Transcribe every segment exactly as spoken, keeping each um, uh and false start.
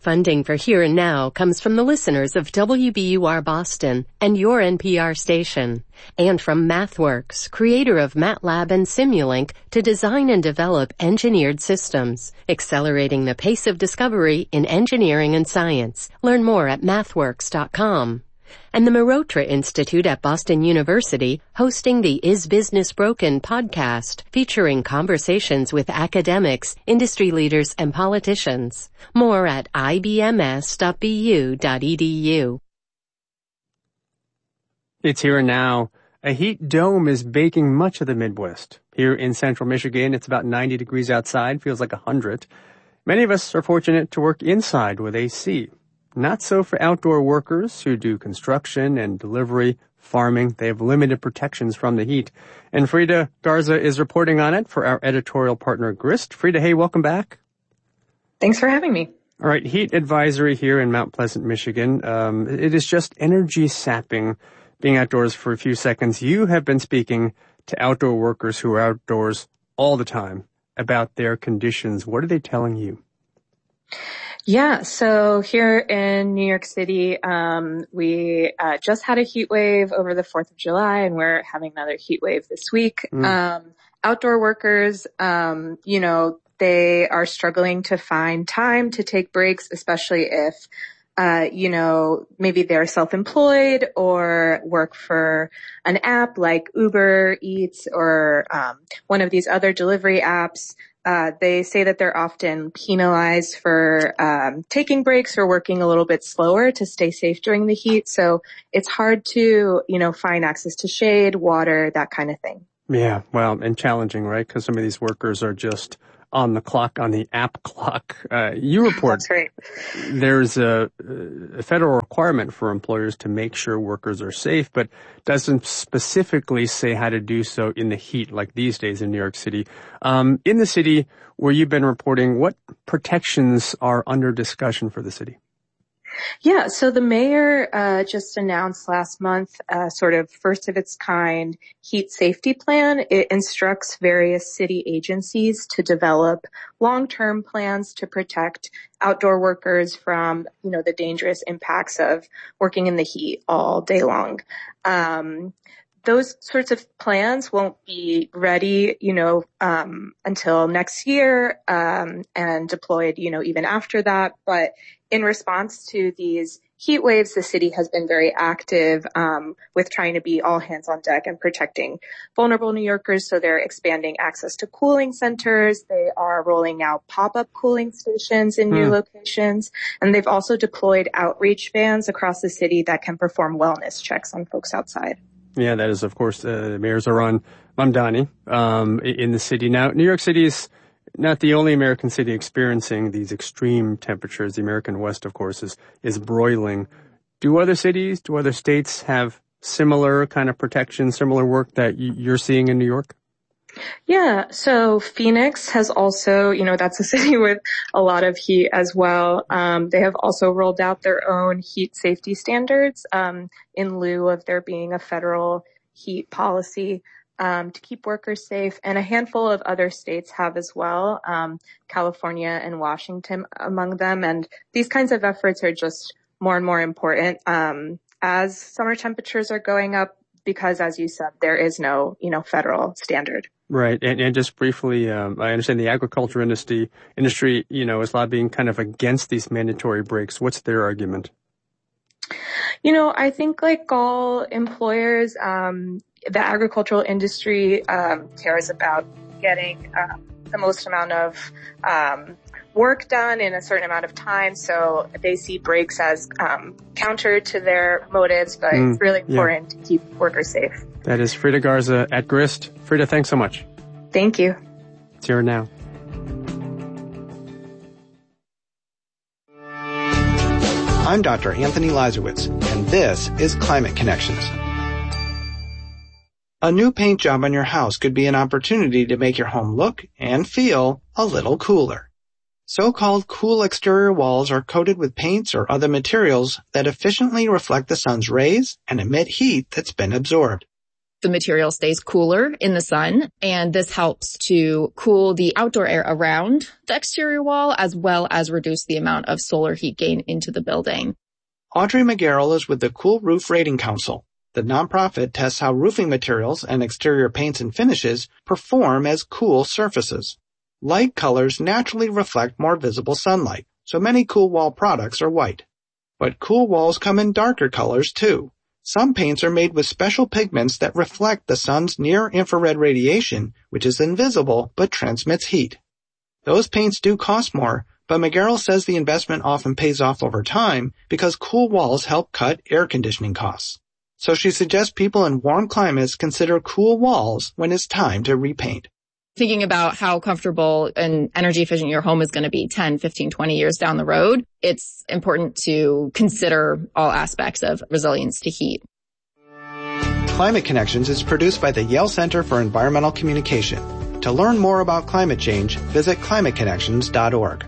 Funding for Here and Now comes from the listeners of W B U R Boston and your N P R station, and from MathWorks, creator of MATLAB and Simulink, to design and develop engineered systems, accelerating the pace of discovery in engineering and science. Learn more at mathworks dot com. And the Mehrotra Institute at Boston University hosting the Is Business Broken podcast, featuring conversations with academics, industry leaders, and politicians. More at I B M S dot B U dot E D U. It's here and now. A heat dome is baking much of the Midwest. Here in central Michigan, it's about ninety degrees outside, feels like one hundred. Many of us are fortunate to work inside with A C. Not so for outdoor workers who do construction and delivery, farming. They have limited protections from the heat. And Frida Garza is reporting on it for our editorial partner, Grist. Frida, hey, welcome back. Thanks for having me. All right, heat advisory here in Mount Pleasant, Michigan. Um, it is just energy sapping being outdoors for a few seconds. You have been speaking to outdoor workers who are outdoors all the time about their conditions. What are they telling you? Yeah, so here in New York City, um, we uh, just had a heat wave over the fourth of July, and we're having another heat wave this week. Mm. Um, outdoor workers, um, you know, they are struggling to find time to take breaks, especially if, uh, you know, maybe they're self-employed or work for an app like Uber Eats or um, one of these other delivery apps. Uh, they say that they're often penalized for um, taking breaks or working a little bit slower to stay safe during the heat. So it's hard to, you know, find access to shade, water, that kind of thing. Yeah, well, and challenging, right? Because some of these workers are just on the clock, on the app clock. Uh, you report That's right. There's a, a federal requirement for employers to make sure workers are safe, but doesn't specifically say how to do so in the heat like these days in New York City. Um, in the city where you've been reporting, what protections are under discussion for the city? Yeah, so the mayor uh just announced last month uh sort of first of its kind heat safety plan. It instructs various city agencies to develop long-term plans to protect outdoor workers from, you know, the dangerous impacts of working in the heat all day long. Um Those sorts of plans won't be ready, you know, um, until next year, um, and deployed, you know, even after that. But in response to these heat waves, the city has been very active, um, with trying to be all hands on deck and protecting vulnerable New Yorkers. So they're expanding access to cooling centers. They are rolling out pop-up cooling stations in hmm. new locations. And they've also deployed outreach vans across the city that can perform wellness checks on folks outside. Yeah, that is, of course, uh, Mayor Zohran Mamdani um, in the city. Now, New York City is not the only American city experiencing these extreme temperatures. The American West, of course, is, is broiling. Do other cities, do other states have similar kind of protection, similar work that y- you're seeing in New York? Yeah, so Phoenix has also, you know, that's a city with a lot of heat as well. Um, they have also rolled out their own heat safety standards um, in lieu of there being a federal heat policy um, to keep workers safe. And a handful of other states have as well, um, California and Washington among them. And these kinds of efforts are just more and more important um, as summer temperatures are going up, because, as you said, there is no, you know, federal standard. Right. And, and just briefly, um, I understand the agriculture industry, industry, you know, is lobbying kind of against these mandatory breaks. What's their argument? You know, I think like all employers, um, the agricultural industry um, cares about getting um, the most amount of um, work done in a certain amount of time. So they see breaks as um, counter to their motives, but mm, it's really important yeah. to keep workers safe. That is Frida Garza at Grist. Frida, thanks so much. Thank you. It's here now. I'm Doctor Anthony Lazarowitz, and this is Climate Connections. A new paint job on your house could be an opportunity to make your home look and feel a little cooler. So-called cool exterior walls are coated with paints or other materials that efficiently reflect the sun's rays and emit heat that's been absorbed. the material stays cooler in the sun, and this helps to cool the outdoor air around the exterior wall as well as reduce the amount of solar heat gain into the building. Audrey McGarrell is with the Cool Roof Rating Council. The nonprofit tests how roofing materials and exterior paints and finishes perform as cool surfaces. Light colors naturally reflect more visible sunlight, so many cool wall products are white. But cool walls come in darker colors too. Some paints are made with special pigments that reflect the sun's near-infrared radiation, which is invisible but transmits heat. Those paints do cost more, but McGarrell says the investment often pays off over time because cool walls help cut air conditioning costs. So she suggests people in warm climates consider cool walls when it's time to repaint. Thinking about how comfortable and energy efficient your home is going to be ten, fifteen, twenty years down the road, it's important to consider all aspects of resilience to heat. Climate Connections is produced by the Yale Center for Environmental Communication. To learn more about climate change, visit climate connections dot org.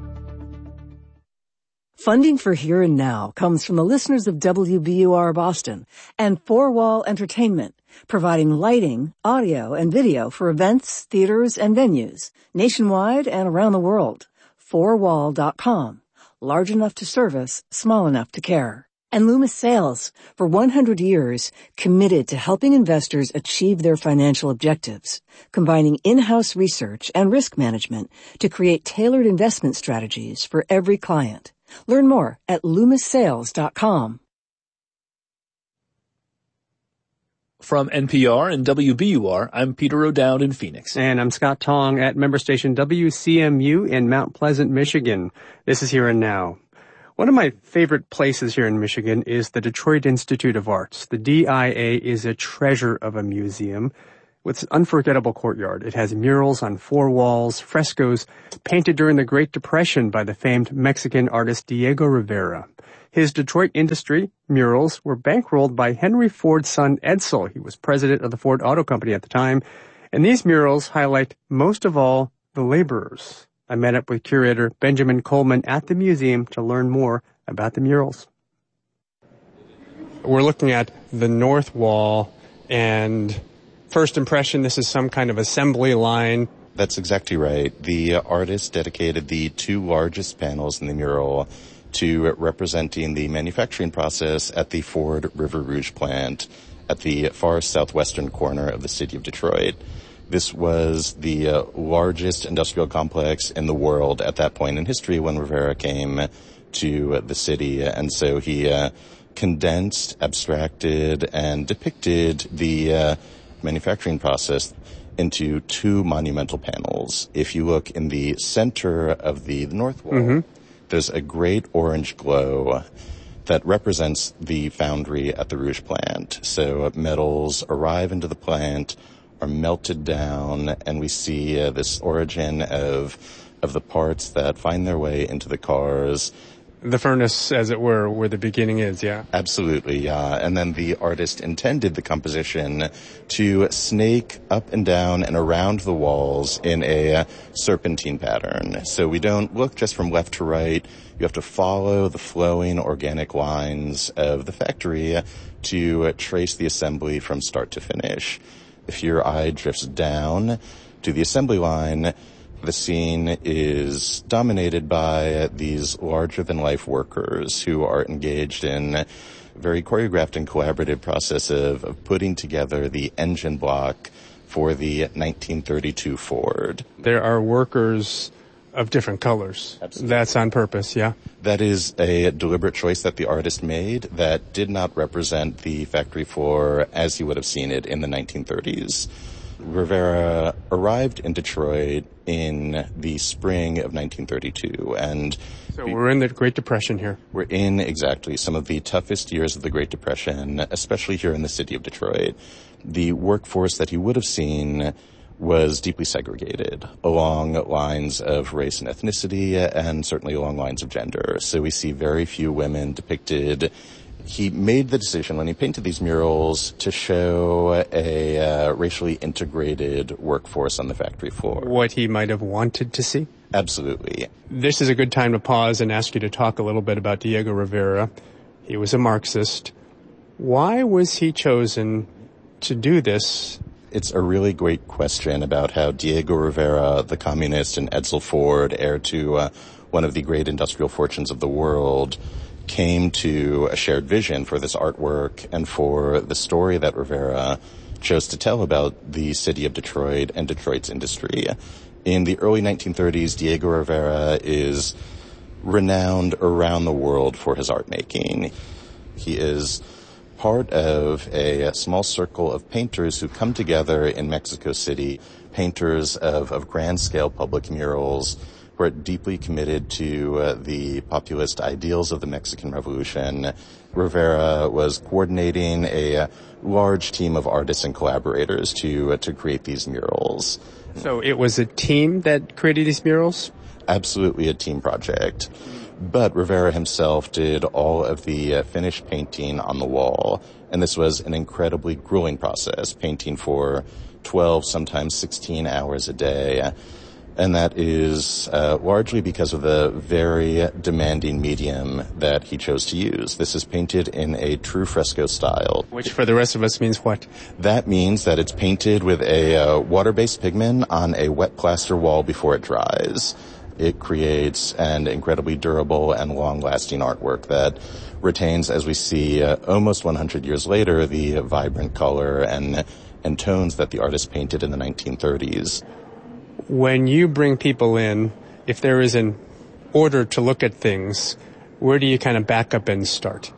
Funding for Here and Now comes from the listeners of W B U R Boston and Four Wall Entertainment, providing lighting, audio, and video for events, theaters, and venues nationwide and around the world. four wall dot com. Large enough to service, small enough to care. And Loomis Sales, for one hundred years, committed to helping investors achieve their financial objectives, combining in-house research and risk management to create tailored investment strategies for every client. Learn more at loomis sales dot com. From N P R and W B U R, I'm Peter O'Dowd in Phoenix. And I'm Scott Tong at member station W C M U in Mount Pleasant, Michigan. This is Here and Now. One of my favorite places here in Michigan is the Detroit Institute of Arts. The D I A is a treasure of a museum with an unforgettable courtyard. It has murals on four walls, frescoes painted during the Great Depression by the famed Mexican artist Diego Rivera. His Detroit industry murals were bankrolled by Henry Ford's son Edsel. He was president of the Ford Auto Company at the time. And these murals highlight, most of all, the laborers. I met up with curator Benjamin Coleman at the museum to learn more about the murals. We're looking at the north wall, and first impression, this is some kind of assembly line. That's exactly right. The artist dedicated the two largest panels in the mural to representing the manufacturing process at the Ford River Rouge plant at the far southwestern corner of the city of Detroit. This was the uh, largest industrial complex in the world at that point in history when Rivera came to uh, the city. And so he uh, condensed, abstracted, and depicted the uh, manufacturing process into two monumental panels. If you look in the center of the, the north wall, mm-hmm. there's a great orange glow that represents the foundry at the Rouge plant. So uh, metals arrive into the plant, are melted down, and we see uh, this origin of of the parts that find their way into the cars. The furnace, as it were, where the beginning is, yeah. Absolutely, yeah. And then the artist intended the composition to snake up and down and around the walls in a uh, serpentine pattern. So we don't look just from left to right. You have to follow the flowing organic lines of the factory to uh, trace the assembly from start to finish. If your eye drifts down to the assembly line, the scene is dominated by these larger-than-life workers who are engaged in a very choreographed and collaborative process of, of putting together the engine block for the nineteen thirty-two Ford. There are workers of different colors. Absolutely. That's on purpose, yeah? That is a deliberate choice that the artist made that did not represent the factory floor as you would have seen it in the nineteen thirties. Rivera arrived in Detroit in the spring of nineteen thirty-two, and so we're in the Great Depression here. We're in exactly some of the toughest years of the Great Depression, especially here in the city of Detroit. The workforce that you would have seen was deeply segregated along lines of race and ethnicity, and certainly along lines of gender. So we see very few women depicted. He made the decision when he painted these murals to show a uh, racially integrated workforce on the factory floor. What he might have wanted to see? Absolutely. This is a good time to pause and ask you to talk a little bit about Diego Rivera. He was a Marxist. Why was he chosen to do this? It's a really great question about how Diego Rivera, the communist, and Edsel Ford, heir to uh, one of the great industrial fortunes of the world, came to a shared vision for this artwork and for the story that Rivera chose to tell about the city of Detroit and Detroit's industry. In the early nineteen thirties, Diego Rivera is renowned around the world for his art making. He is part of a small circle of painters who come together in Mexico City, painters of, of grand-scale public murals who are deeply committed to uh, the populist ideals of the Mexican Revolution. Rivera was coordinating a uh, large team of artists and collaborators to uh, to create these murals. So it was a team that created these murals? Absolutely a team project. But Rivera himself did all of the uh, finished painting on the wall, and this was an incredibly grueling process, painting for twelve, sometimes sixteen hours a day. And that is uh, largely because of the very demanding medium that he chose to use. This is painted in a true fresco style. Which for the rest of us means what? That means that it's painted with a uh, water-based pigment on a wet plaster wall before it dries. It creates an incredibly durable and long-lasting artwork that retains, as we see uh, almost one hundred years later, the vibrant color and and tones that the artist painted in the nineteen thirties. When you bring people in, if there is an order to look at things, where do you kind of back up and start?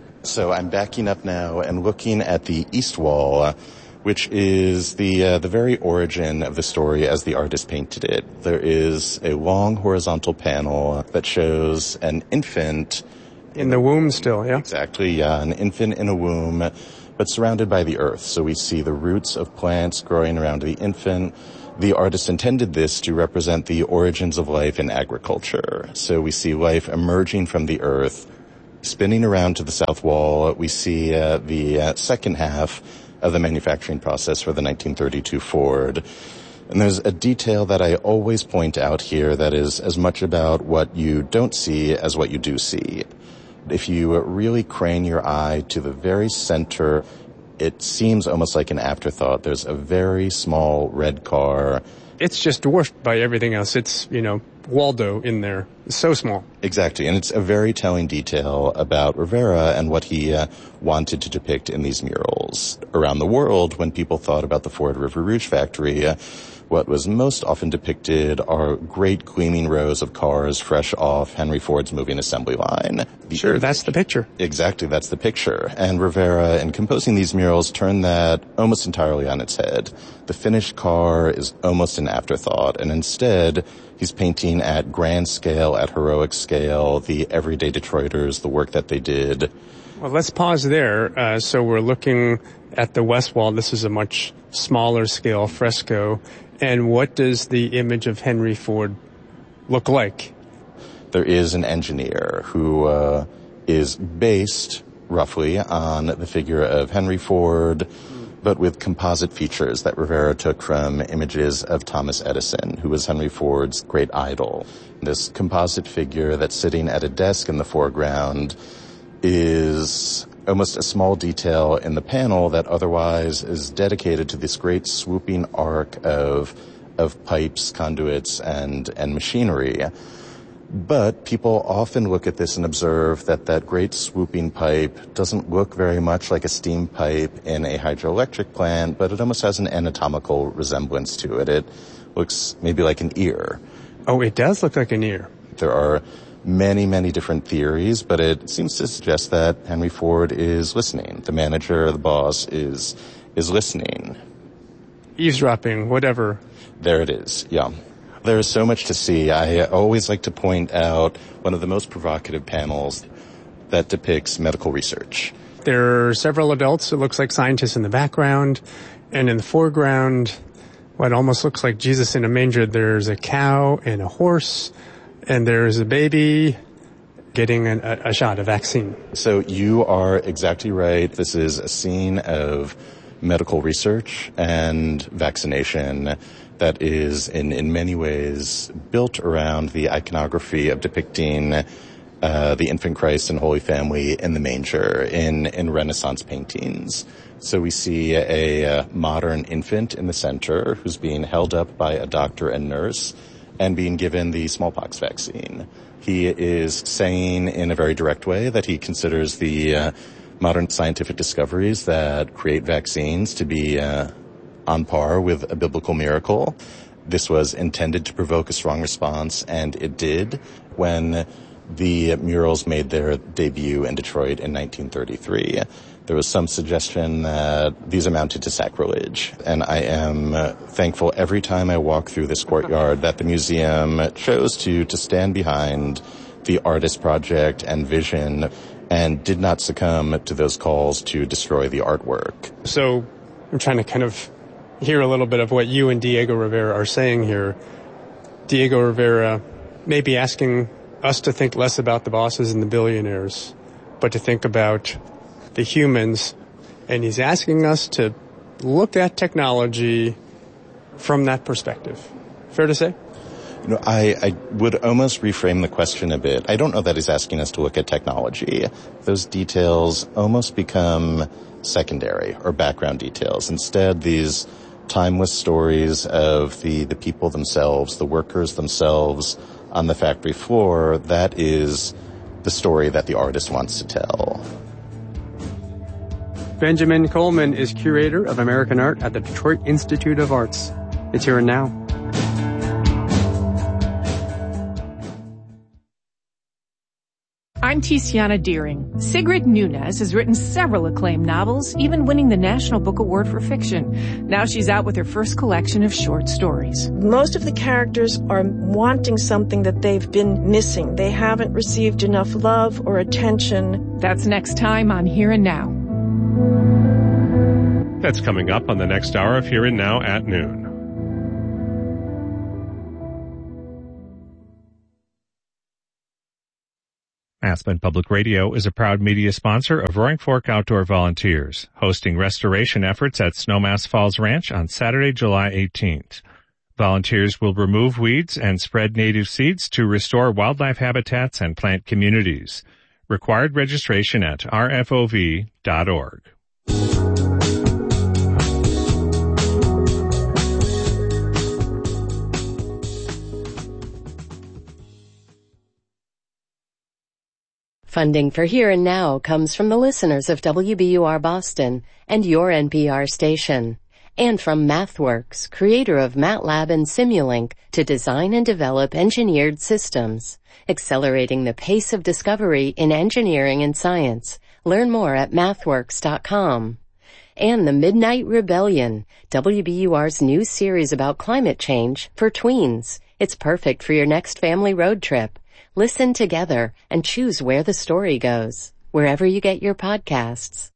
So I'm backing up now and looking at the east wall, uh, which is the uh, the very origin of the story as the artist painted it. There is a long horizontal panel that shows an infant in the womb still, yeah? Exactly, yeah, an infant in a womb, but surrounded by the earth. So we see the roots of plants growing around the infant. The artist intended this to represent the origins of life in agriculture. So we see life emerging from the earth. Spinning around to the south wall, we see uh, the uh, second half of the manufacturing process for the nineteen thirty-two Ford. And there's a detail that I always point out here that is as much about what you don't see as what you do see. If you really crane your eye to the very center, it seems almost like an afterthought. There's a very small red car. It's just dwarfed by everything else. It's, you know, Waldo in there. It's so small. Exactly. And it's a very telling detail about Rivera and what he uh, wanted to depict in these murals. Around the world, when people thought about the Ford River Rouge factory, uh, what was most often depicted are great gleaming rows of cars fresh off Henry Ford's moving assembly line. The sure, image. That's the picture. Exactly, that's the picture. And Rivera, in composing these murals, turned that almost entirely on its head. The finished car is almost an afterthought, and instead, he's painting at grand scale, at heroic scale, the everyday Detroiters, the work that they did. Well, let's pause there. Uh, so we're looking at the west wall. This is a much smaller scale fresco. And what does the image of Henry Ford look like? There is an engineer who uh, is based roughly on the figure of Henry Ford, but with composite features that Rivera took from images of Thomas Edison, who was Henry Ford's great idol. This composite figure that's sitting at a desk in the foreground is almost a small detail in the panel that otherwise is dedicated to this great swooping arc of of pipes, conduits, and and machinery. But people often look at this and observe that that great swooping pipe doesn't look very much like a steam pipe in a hydroelectric plant, but it almost has an anatomical resemblance to it. It looks maybe like an ear. Oh, it does look like an ear. There are many, many different theories, but it seems to suggest that Henry Ford is listening. The manager, the boss, is is listening. Eavesdropping, whatever. There it is, yeah. There is so much to see. I always like to point out one of the most provocative panels that depicts medical research. There are several adults, it looks like scientists in the background, and in the foreground, what almost looks like Jesus in a manger, there's a cow and a horse, and there's a baby getting an, a, a shot, a vaccine. So you are exactly right. This is a scene of medical research and vaccination that is in, in many ways built around the iconography of depicting uh, the infant Christ and Holy Family in the manger in, in Renaissance paintings. So we see a, a modern infant in the center who's being held up by a doctor and nurse and being given the smallpox vaccine. He is saying in a very direct way that he considers the uh, modern scientific discoveries that create vaccines to be uh, on par with a biblical miracle. This was intended to provoke a strong response, and it did when the murals made their debut in Detroit in nineteen thirty-three. There was some suggestion that these amounted to sacrilege, and I am uh, thankful every time I walk through this courtyard that the museum chose to, to stand behind the artist project and vision and did not succumb to those calls to destroy the artwork. So I'm trying to kind of hear a little bit of what you and Diego Rivera are saying here. Diego Rivera may be asking us to think less about the bosses and the billionaires, but to think about the humans, and he's asking us to look at technology from that perspective. Fair to say? You know, I, I would almost reframe the question a bit. I don't know that he's asking us to look at technology. Those details almost become secondary or background details. Instead, these timeless stories of the, the people themselves, the workers themselves on the factory floor, that is the story that the artist wants to tell. Benjamin Coleman is curator of American art at the Detroit Institute of Arts. It's Here and Now. I'm Tiziana Deering. Sigrid Nunez has written several acclaimed novels, even winning the National Book Award for Fiction. Now she's out with her first collection of short stories. Most of the characters are wanting something that they've been missing. They haven't received enough love or attention. That's next time on Here and Now. That's coming up on the next hour of Here and Now at noon. Aspen Public Radio is a proud media sponsor of Roaring Fork Outdoor Volunteers, hosting restoration efforts at Snowmass Falls Ranch on Saturday, July eighteenth. Volunteers will remove weeds and spread native seeds to restore wildlife habitats and plant communities. Required registration at r f o v dot org. Funding for Here and Now comes from the listeners of W B U R Boston and your N P R station, and from MathWorks, creator of MATLAB and Simulink, to design and develop engineered systems, accelerating the pace of discovery in engineering and science. Learn more at mathworks dot com. And the Midnight Rebellion, W B U R's new series about climate change for tweens. It's perfect for your next family road trip. Listen together and choose where the story goes, wherever you get your podcasts.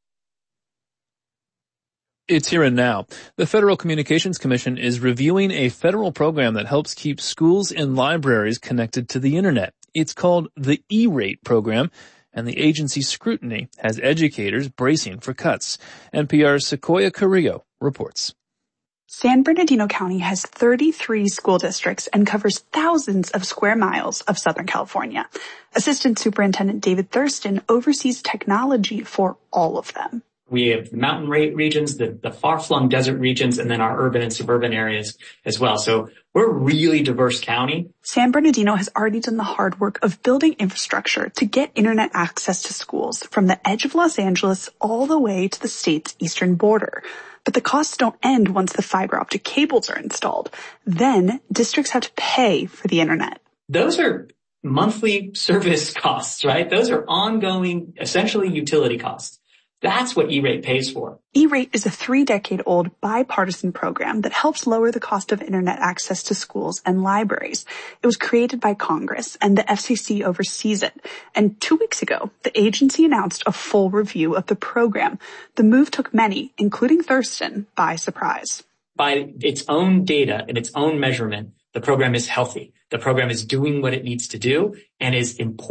It's Here and Now. The Federal Communications Commission is reviewing a federal program that helps keep schools and libraries connected to the Internet. It's called the E-rate program, and the agency's scrutiny has educators bracing for cuts. N P R's Sequoia Carrillo reports. San Bernardino County has thirty-three school districts and covers thousands of square miles of Southern California. Assistant Superintendent David Thurston oversees technology for all of them. We have mountain regions, the, the far-flung desert regions, and then our urban and suburban areas as well. So we're a really diverse county. San Bernardino has already done the hard work of building infrastructure to get internet access to schools from the edge of Los Angeles all the way to the state's eastern border. But the costs don't end once the fiber optic cables are installed. Then districts have to pay for the internet. Those are monthly service costs, right? Those are ongoing, essentially utility costs. That's what E-rate pays for. E-rate is a three-decade-old bipartisan program that helps lower the cost of internet access to schools and libraries. It was created by Congress, and the F C C oversees it. And two weeks ago, the agency announced a full review of the program. The move took many, including Thurston, by surprise. By its own data and its own measurement, the program is healthy. The program is doing what it needs to do and is important.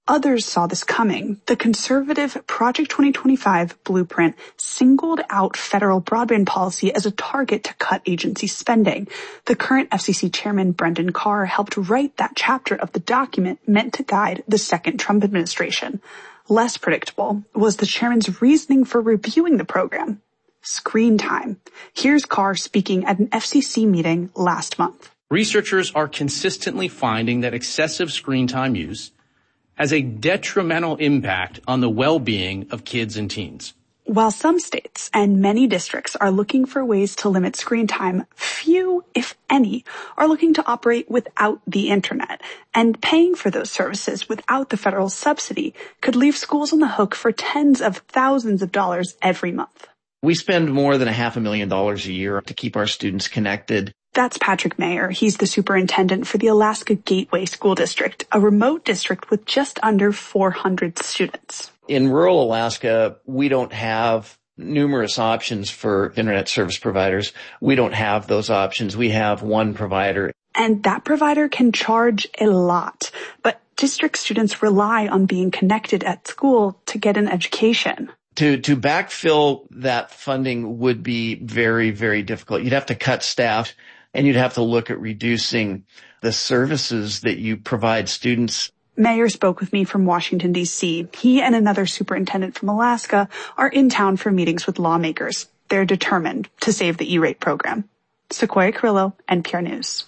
Others saw this coming. The conservative Project twenty twenty-five blueprint singled out federal broadband policy as a target to cut agency spending. The current F C C chairman, Brendan Carr, helped write that chapter of the document meant to guide the second Trump administration. Less predictable was the chairman's reasoning for reviewing the program: screen time. Here's Carr speaking at an F C C meeting last month. Researchers are consistently finding that excessive screen time use has a detrimental impact on the well-being of kids and teens. While some states and many districts are looking for ways to limit screen time, few, if any, are looking to operate without the internet. And paying for those services without the federal subsidy could leave schools on the hook for tens of thousands of dollars every month. We spend more than a half a million dollars a year to keep our students connected. That's Patrick Mayer. He's the superintendent for the Alaska Gateway School District, a remote district with just under four hundred students. In rural Alaska, we don't have numerous options for internet service providers. We don't have those options. We have one provider. And that provider can charge a lot. But district students rely on being connected at school to get an education. To, to backfill that funding would be very, very difficult. You'd have to cut staff, and you'd have to look at reducing the services that you provide students. Mayer spoke with me from Washington, D C. He and another superintendent from Alaska are in town for meetings with lawmakers. They're determined to save the E-rate program. Sequoia Carrillo, N P R News.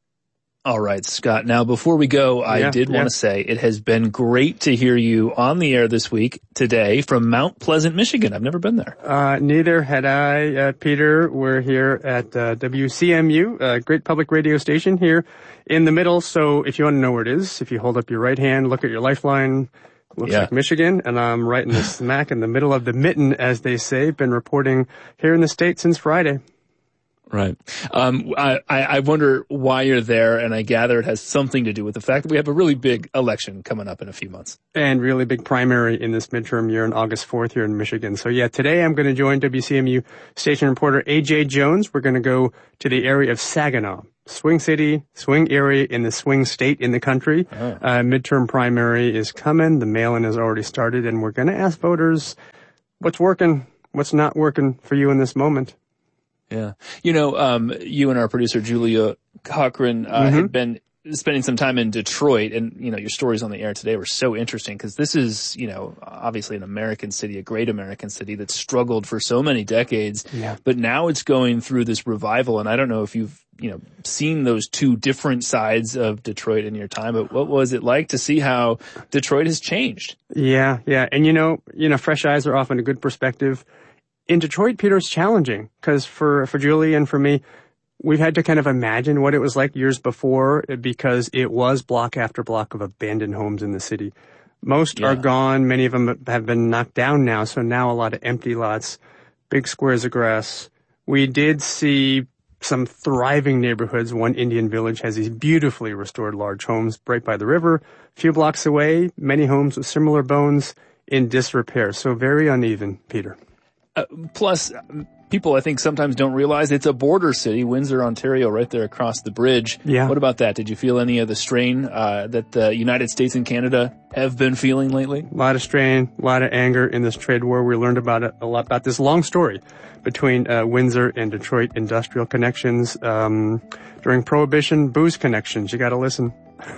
All right, Scott. Now, before we go, I yeah, did yeah. want to say it has been great to hear you on the air this week, today, from Mount Pleasant, Michigan. I've never been there. Uh, neither had I, uh, Peter. We're here at uh, W C M U, a great public radio station here in the middle. So if you want to know where it is, if you hold up your right hand, look at your lifeline, looks yeah. like Michigan, and I'm right in the smack in the middle of the mitten, as they say. Been reporting here in the state since Friday. Right. Um, I, I wonder why you're there, and I gather it has something to do with the fact that we have a really big election coming up in a few months. And really big primary in this midterm year on August fourth here in Michigan. So yeah, today I'm going to join W C M U station reporter A J Jones. We're going to go to the area of Saginaw, swing city, swing area in the swing state in the country. Oh. Uh, midterm primary is coming. The mail-in has already started, and we're going to ask voters what's working, what's not working for you in this moment. Yeah. You know, um, you and our producer, Julia Cochran, uh, mm-hmm. had been spending some time in Detroit, and, you know, your stories on the air today were so interesting because this is, you know, obviously an American city, a great American city that struggled for so many decades, yeah. but now it's going through this revival. And I don't know if you've, you know, seen those two different sides of Detroit in your time, but what was it like to see how Detroit has changed? Yeah. Yeah. And, you know, you know, fresh eyes are often a good perspective. In Detroit, Peter, it's challenging because for, for Julie and for me, we've had to kind of imagine what it was like years before because it was block after block of abandoned homes in the city. Most yeah. are gone. Many of them have been knocked down now. So now a lot of empty lots, big squares of grass. We did see some thriving neighborhoods. One Indian village has these beautifully restored large homes right by the river. A few blocks away, many homes with similar bones in disrepair. So very uneven, Peter. Uh, plus, people I think sometimes don't realize it's a border city, Windsor, Ontario, right there across the bridge. Yeah. What about that? Did you feel any of the strain uh, that the United States and Canada have been feeling lately? A lot of strain, a lot of anger in this trade war. We learned about it a lot about this long story between uh, Windsor and Detroit industrial connections um, during Prohibition, booze connections. You got to listen.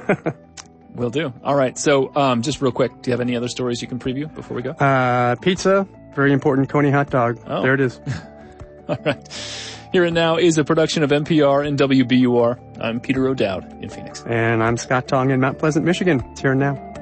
Will do. All right. So, um, just real quick, do you have any other stories you can preview before we go? Uh, pizza. Very important, Coney hot dog. Oh. There it is. All right. Here and Now is a production of N P R and W B U R. I'm Peter O'Dowd in Phoenix. And I'm Scott Tong in Mount Pleasant, Michigan. It's Here and Now.